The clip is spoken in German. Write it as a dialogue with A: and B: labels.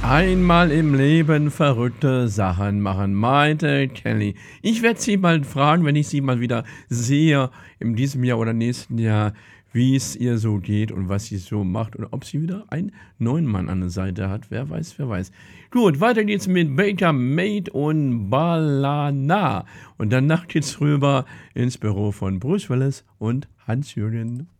A: Einmal im Leben verrückte Sachen machen, meinte Kelly. Ich werde sie mal fragen, wenn ich sie mal wieder sehe, in diesem Jahr oder nächsten Jahr, wie es ihr so geht und was sie so macht und ob sie wieder einen neuen Mann an der Seite hat. Wer weiß, wer weiß. Gut, weiter geht's mit Baker Mate und Balana. Und danach geht's rüber ins Büro von Bruce Willis und Hans-Jürgen.